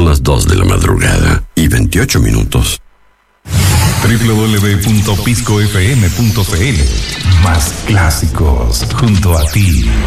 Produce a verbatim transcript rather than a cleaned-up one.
Son las dos de la madrugada y veintiocho minutos. doble u doble u doble u punto pisco f m punto c l. Más clásicos junto a ti.